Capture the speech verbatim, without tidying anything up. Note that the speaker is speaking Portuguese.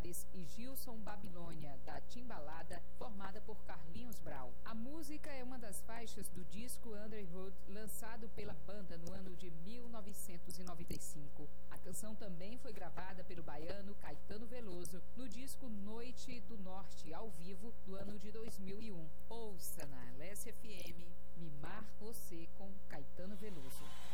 Tavares e Gilson Babilônia, da Timbalada, formada por Carlinhos Brau. A música é uma das faixas do disco Underwood, lançado pela banda no ano de mil novecentos e noventa e cinco. A canção também foi gravada pelo baiano Caetano Veloso no disco Noite do Norte, ao vivo, do ano de dois mil e um. Ouça na Alessia F M, Mimar Você com Caetano Veloso.